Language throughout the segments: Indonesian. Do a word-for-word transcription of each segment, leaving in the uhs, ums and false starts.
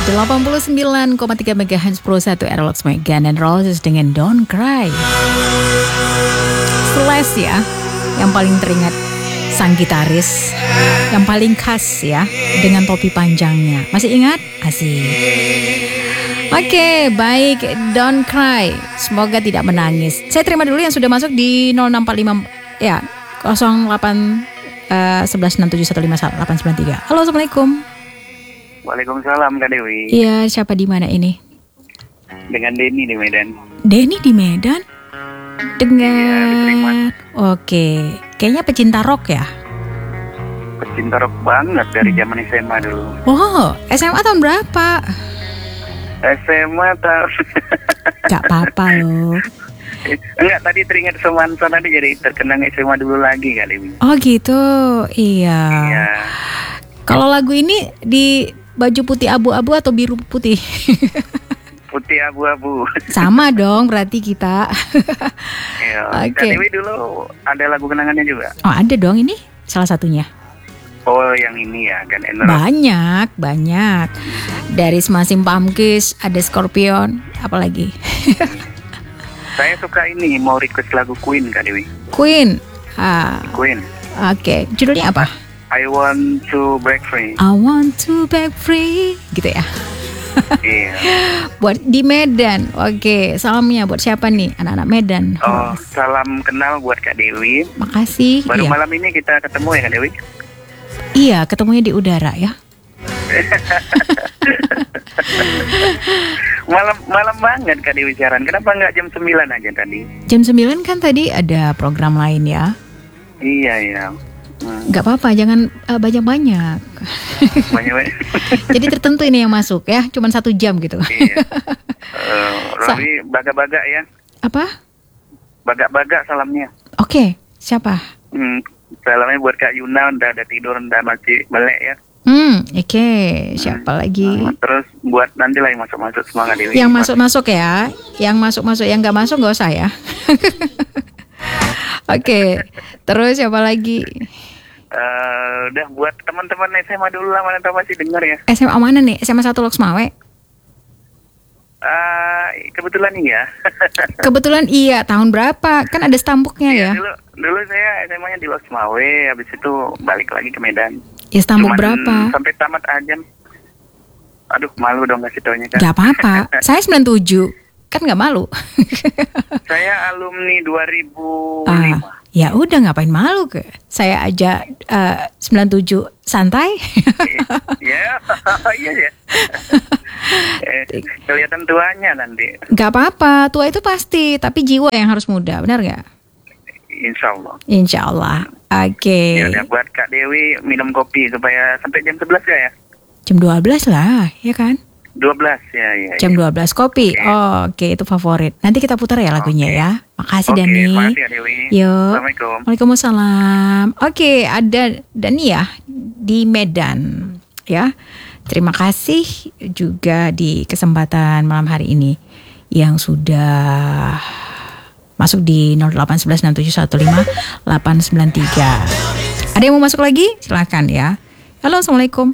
delapan puluh sembilan koma tiga megahertz Pro satu Aerolox Guns N' Roses dengan Don't Cry. Slash ya, yang paling teringat sang gitaris, yang paling khas ya, dengan topi panjangnya. Masih ingat? Asik. Oke, okay, baik, Don't Cry. Semoga tidak menangis. Saya terima dulu yang sudah masuk di nol enam empat lima ya, nol delapan satu satu enam tujuh satu lima delapan sembilan tiga. Halo, Assalamualaikum. Waalaikumsalam Kak Dewi. Iya, siapa di mana ini? Dengan Denny di Medan. Denny di Medan? Dengan ya, oke, kayaknya pecinta rock ya? Pecinta rock banget dari zaman S M A dulu. Oh, S M A tahun berapa? S M A tahun Gak apa-apa loh. Enggak, tadi teringat Semansa tadi jadi terkenang S M A dulu lagi Kak Dewi. Oh gitu, iya, iya. Kalau lagu ini di baju putih abu-abu atau biru putih? Putih abu-abu. Sama dong berarti kita. Iya. Oke. Okay. Kak Dewi dulu ada lagu kenangannya juga? Oh ada dong, ini salah satunya. Oh yang ini ya, Guns N' Roses. Banyak, banyak. Dari Smashing Pumpkins, ada Scorpion, apalagi? Saya suka ini, mau request lagu Queen Kak Dewi. Queen? Ah. Queen. Oke, okay. Judulnya apa? I want to break free. I want to break free, gitu ya. Iya. Buat di Medan. Oke, salamnya buat siapa nih? Anak-anak Medan. Oh, salam kenal buat Kak Dewi. Makasih. Baru iya. Malam ini kita ketemu ya Kak Dewi. Iya, ketemunya di udara ya. malam malam banget Kak Dewi siaran. Kenapa nggak jam sembilan aja tadi? Jam sembilan kan tadi ada program lain ya. Iya, iya. Hmm. Gak apa-apa, jangan uh, banyak-banyak. Banyak-banyak. Jadi tertentu ini yang masuk ya, cuman satu jam gitu. Iya. Uh, Robi baga-baga ya. Apa? Baga-baga salamnya. Oke, okay. Siapa? Hmm, salamnya buat Kak Yuna, udah ada tidur, udah masih melek ya. Hmm, oke. Okay. Siapa hmm. lagi? Uh, terus buat nanti lah yang masuk-masuk semangat Dewi. Yang masuk-masuk ya, yang masuk-masuk, yang nggak masuk nggak usah ya. Oke, okay. Terus siapa lagi? Uh, udah buat teman-teman S M A dulu lah, mana tahu masih dengar ya. S M A mana nih? S M A satu Loksmawe? Uh, kebetulan iya. Kebetulan iya, tahun berapa? Kan ada stambuknya ya. Dulu, dulu saya S M A-nya di Loksmawe, habis itu balik lagi ke Medan. Ya stambuk Cuman berapa? Sampai tamat aja. Aduh, malu dong kasih taunya kan. Gak apa-apa, saya sembilan puluh tujuh. Kan gak malu. Saya alumni dua ribu lima. Ah, ya udah, ngapain malu ke? Saya aja uh, sembilan puluh tujuh santai. Ya, iya ya. Eh, kelihatan tuanya nanti. Gak apa-apa, tua itu pasti, tapi jiwa yang harus muda, benar gak? Insya Allah. Insya Allah. Oke. Okay. Ya udah, buat Kak Dewi minum kopi supaya sampai jam sebelas ya. Jam dua belas lah, ya kan? dua belas ya, ya. Jam dua belas kopi. Okay. Oh, oke, okay, itu favorit. Nanti kita putar ya lagunya okay. ya. Makasih okay, Dani. Makasih ya Dewi. Yo. Assalamualaikum. Waalaikumsalam. Oke, okay, ada Dani ya di Medan ya. Terima kasih juga di kesempatan malam hari ini yang sudah masuk di nol delapan satu satu enam tujuh satu lima delapan sembilan tiga. Ada yang mau masuk lagi? Silakan ya. Halo, Assalamualaikum.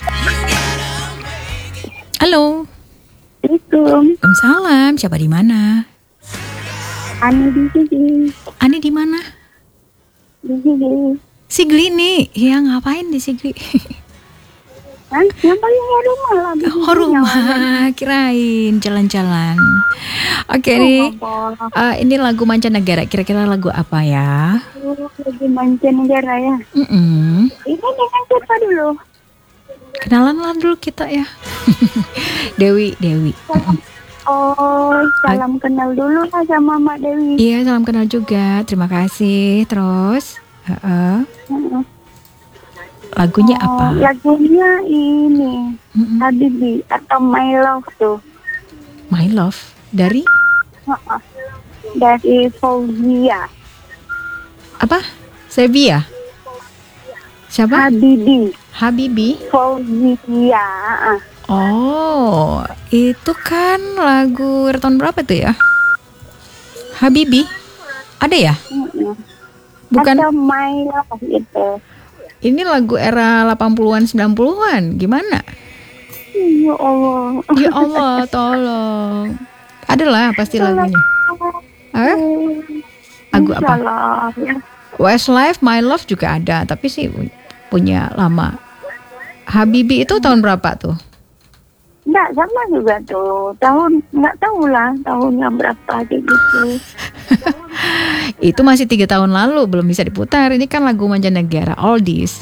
Halo. Assalamualaikum. Waalaikumsalam. Siapa di mana? Ani di sini. Ani di mana? Di sini. Sigli nih. Ya, ngapain di Sigli? Kan ngapain ya, rumah lah. Oh, rumah. Kirain jalan-jalan. Oke okay, oh, nih. Uh, ini lagu mancanegara. Kira-kira lagu apa ya? Oh, lagu mancanegara ya. Mm-mm. Ini dengan siapa dulu? Kenalan lah dulu kita ya. Dewi, Dewi. Oh, salam kenal dulu lah sama Mak Dewi. Iya, salam kenal juga. Terima kasih. Terus, uh-uh. uh-uh. lagunya oh, apa? Lagunya ini, uh-uh. Habibi atau My Love tuh. My Love dari? Uh-uh. Dari Fauzia. Apa? Sevilla? Siapa? Habibi. Habibi? Fauzia. Oh, itu kan lagu tahun berapa tuh ya? Habibi? Ada ya? Bukan. Ada My Love itu. Ini lagu era delapan puluhan sembilan puluhan. Gimana? Ya Allah. Ya Allah, tolong. Adalah pasti lagunya. Eh? Lagu apa? Salah, ya. Westlife, My Love juga ada, tapi sih punya lama. Habibi itu tahun berapa tuh? Enggak, sama juga tuh. Tahun, enggak tahu lah tahunnya berapa kayak gitu. Itu masih tiga tahun lalu, belum bisa diputar. Ini kan lagu mancanegara, oldies.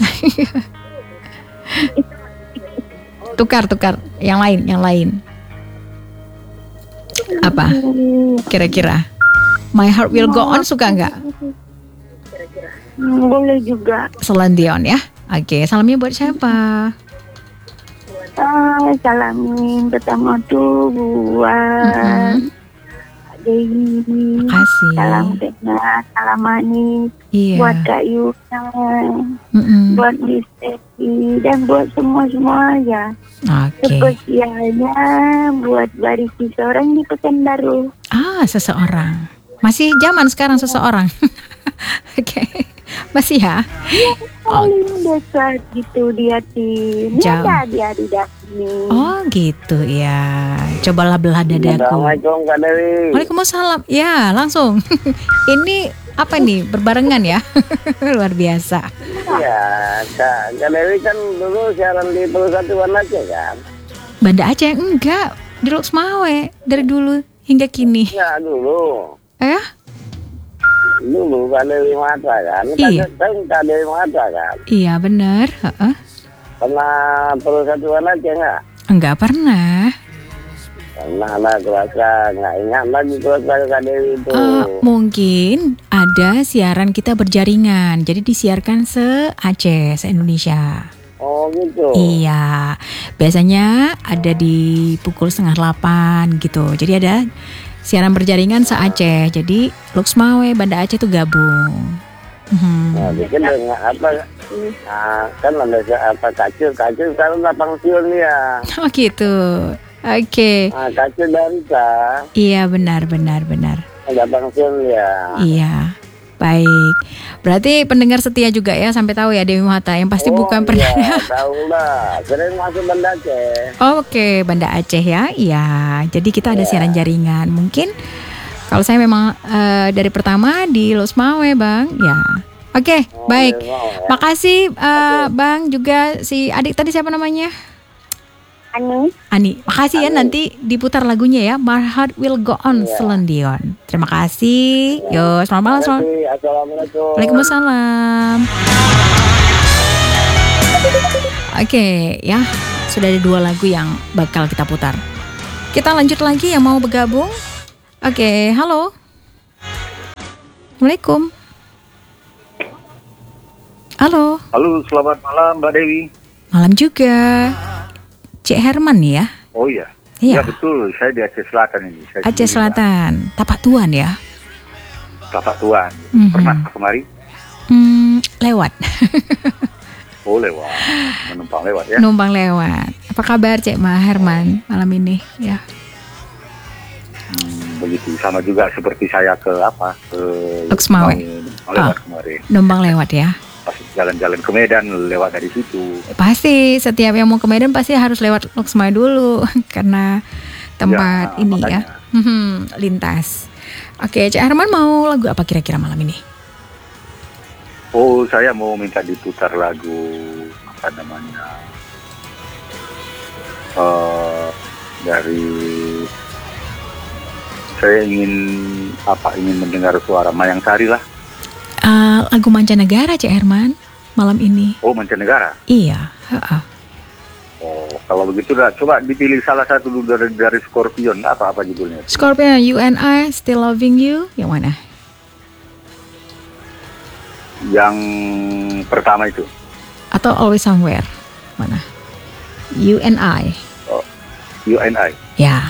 Tukar, tukar. Yang lain, yang lain. Apa? Kira-kira? My Heart Will Go On suka nggak? Hmm, boleh juga. Celine Dion ya. Oke, salamnya buat siapa? Ah, salamin pertama tuh buat Mm-mm. Dewi. Makasih. Salam kenal, salam manis. Iya. Buat Kak Yuna, Mm-mm. buat Miss Teti, dan buat semua-semua ya. Oke. Spesialnya buat Barisi seorang di Pekanbaru. Ah, seseorang. Masih zaman sekarang seseorang. Oke. Masih ya? Paling dekat gitu di hati. Ini Jauh. ada dia di sini. Oh gitu ya. Cobalah belah dadaku. Assalamualaikum Kak Dewi. Waalaikumsalam. Ya, langsung. Ini apa nih? Berbarengan ya? Luar biasa. Iya, Kak, Kak Dewi kan dulu siaran di Persatuan Aceh kan? Banda Aceh enggak, di Loksmawe dari dulu hingga kini. Ya dulu. Eh? Dulu Kak Dewi Mata kan? Iya. Kan Kak Dewi Mata kan? Iya benar. Heeh. Pernah Persatuan Aceh nggak? Enggak pernah. Pernah lah, kerasa nggak ingat lagi kerasa Kak Dewi itu. Eh, mungkin ada siaran kita berjaringan, jadi disiarkan se-Aceh, se-Indonesia. Oh gitu. Iya, biasanya ada di pukul setengah delapan gitu. Jadi ada siaran berjaringan se-Aceh. Jadi Loksmawe, Banda Aceh itu gabung. Mhm. Nah, bikin dengan apa? Nah, kan ada apa kacil, kacil sekarang udah pensiun ya. Oh gitu. Oke. Nah, kacil Dansa Iya benar benar benar. udah pensiun ya. Iya. Baik. Berarti pendengar setia juga ya sampai tahu ya Dewi Mata. Yang pasti Oh, bukan iya, pernah. tahu lah. Sering masuk Banda Aceh. Oke, Banda Aceh ya. Iya. Jadi kita ada Iya. siaran jaringan. Mungkin kalau saya memang eh, dari pertama di Losmawe, Bang. Ya. Oke, Oh, baik. iya, mau, ya. Makasih eh, Oke. Bang juga si adik tadi siapa namanya? Ani, Ani. Makasih ya Ani. nanti diputar lagunya ya. My Heart Will Go On, Iya. Celine Dion. Terima kasih. Yo, selamat malam. Selamat. Terima kasih. Assalamualaikum. Waalaikumsalam. Oke, ya. Sudah ada dua lagu yang bakal kita putar. Kita lanjut lagi yang mau bergabung. Oke, halo. Assalamualaikum. Halo. Halo, selamat malam Mbak Dewi. Malam juga. Cik Herman ya? Oh iya. Iya. Ya betul, saya di Aceh Selatan ini. Saya Aceh sendiri, Selatan. Tapak Tuan ya? Mbak. Tapak Tuan. Mhm. Pernah kemari? Hmm, lewat. Oh lewat. Menumpang lewat ya. Numpang lewat. Apa kabar Cik Ma Herman malam ini? Ya. Hmm, begitu. Sama juga seperti saya ke apa? Ke Loksmawe. Mau lewat Ah. kemarin. Numpang lewat ya? Pas jalan-jalan ke Medan lewat dari situ. Pasti setiap yang mau ke Medan pasti harus lewat Loksmawe dulu karena tempat Ya, ini ya. makanya. Hmm, lintas. Oke, Cik Herman mau lagu apa kira-kira malam ini? Oh, saya mau minta diputar lagu apa namanya? Eh dari saya ingin apa ingin mendengar suara Mayang Sari lah. Uh, lagu mancanegara Cik Herman malam ini. Oh, mancanegara. Iya. heeh. Oh, kalau begitu dah coba dipilih salah satu dulu dari dari Scorpion. Apa apa judulnya? Scorpion, You and I, Still Loving You. Yang mana? Yang pertama itu. Atau Always Somewhere? Mana? You and I. You and I. Ya.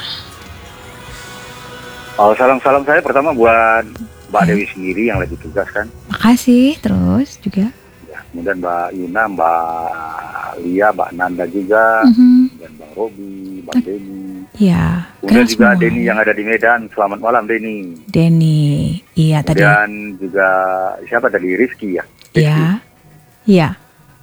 Oh, salam-salam saya pertama buat Mbak Dewi sendiri yang lagi tugas kan. Makasih. Terus juga. Ya, kemudian Mbak Yuna, Mbak Lia, Mbak Nanda juga, Mhm. dan Bang Robi, Bang Denny. Ya. Kemudian kan juga semua. Denny yang ada di Medan. Selamat malam Denny. Denny. Iya tadi. Kemudian juga siapa tadi? Rizky ya? Rizky. Iya. Iya.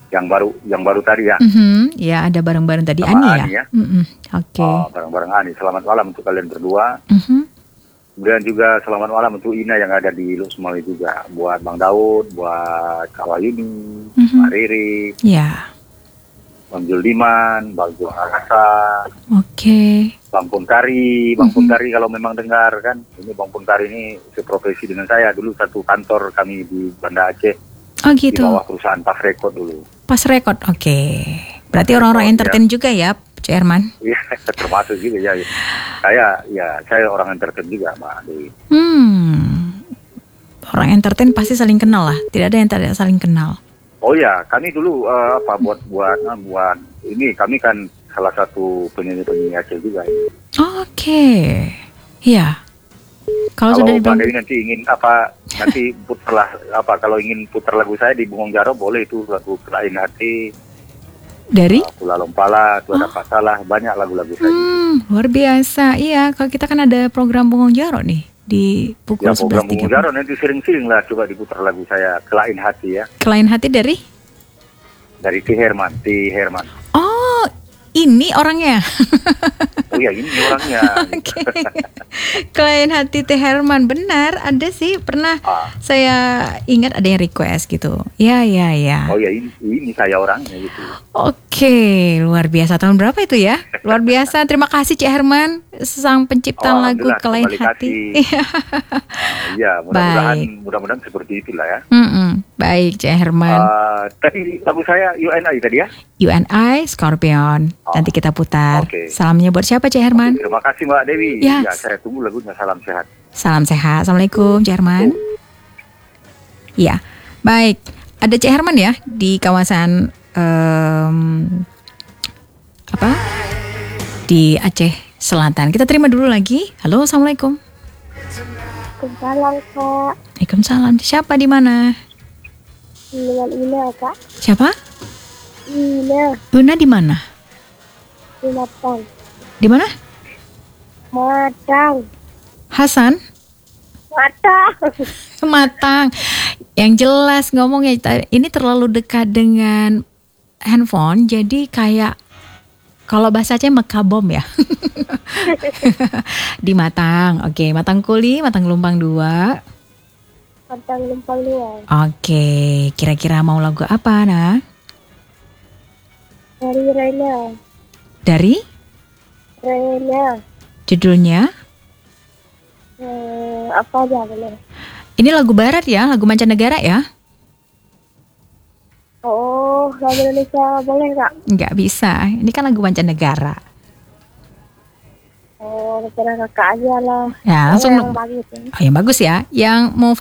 yang baru yang baru tadi ya. Mhm, ya ada bareng-bareng tadi Sama Ani ya. Ani ya. Mm-mm, Oke. Oh, bareng-bareng Ani. Selamat malam untuk kalian berdua. Mhm. Kemudian juga selamat malam untuk Ina yang ada di Luxmali juga. Buat Bang Daud, buat Kak Wayuni, Mhm. Mbak Riri, Ya. Bang Juldiman, Bang Jul Arasa, Oke. Bang Puntari, Bang Mhm. Puntari kalau memang dengar kan. Ini Bang Puntari ini seprofesi dengan saya. Dulu satu kantor kami di Banda Aceh. Oh Di gitu. bawah perusahaan Pas Rekod dulu. Pas rekod. Oke. Berarti Pas orang-orang rekod, entertain juga ya, Cik Herman. Iya, termasuk juga ya. Saya, ya, saya orang entertain juga, Mbak Dewi. Hmm. Orang entertain pasti saling kenal lah. Tidak ada yang tidak saling kenal. Oh ya, kami dulu eh, apa buat buat eh, buat ini kami kan salah satu penyanyi-penyanyi Aceh juga. Oke. Iya. Kalau Kalau sudah Mbak dibilang Dewi nanti ingin apa nanti putar lah apa kalau ingin putar lagu saya di Bungong Jaro boleh itu lagu Kelain Hati, dari Pula Lompala, Tuh Ada Pasalah, banyak lagu-lagu saya. Hmm, luar biasa. Iya, kalau kita kan ada program Bungong Jaro nih di pukul Ya program sebelas tiga Bungong Jaro nanti sering-sering lah coba diputar lagu saya Kelain Hati ya Kelain hati dari? dari T Herman, T Herman. Oh, ini orangnya. Oh ya ini orangnya. Oke. Kelain hati Teh Herman, benar. Ada sih, pernah Ah. saya ingat ada yang request gitu. Ya, ya, ya. Oh ya ini, ini saya orangnya gitu. Oke, luar biasa. Tahun berapa itu ya? Luar biasa. Terima kasih Cik Herman, sang pencipta Oh, lagu alhamdulillah, Kelain kembali Hati. kasih. Iya. Ah, Iya mudah-mudahan Baik. mudah-mudahan seperti itulah ya. Mm-mm. Baik, Cik Herman. Ah, tadi lagu saya U N I tadi ya. U N I Scorpion. Oh. Nanti kita putar. Oke. Salamnya buat siapa Cik Herman? Terima kasih Mbak Dewi. Ya. Ya saya tunggu lagunya Salam Sehat. Salam sehat. Assalamualaikum Cik Herman. Iya. Baik. Ada Cik Herman ya di kawasan em, apa? Di Aceh Selatan. Kita terima dulu lagi. Halo, assalamualaikum. Kesalam Kak. Waalaikumsalam. Siapa di mana? Dengan Ina Kak. Siapa? Ina. Una di mana? Di Matang. Di mana? Matang. Hasan? Matang. Matang. Yang jelas ngomongnya ini terlalu dekat dengan handphone, jadi kayak kalau bahasanya mekabom ya. Di Matang. Oke, Matang Kuli, Matang Lumpang dua. Matang Lumpang Luar. Oke, kira-kira mau lagu apa, nah? Dari Rena. Dari Rena. judulnya? Eh, apa aja boleh. Ini lagu barat ya, lagu mancanegara ya? Oh, lagu Indonesia boleh Kak? Nggak bisa, ini kan lagu mancanegara. Oh, terserah Kakak aja lah. Ya, langsung. Yang bagus ya. Oh, yang bagus ya. Yang mau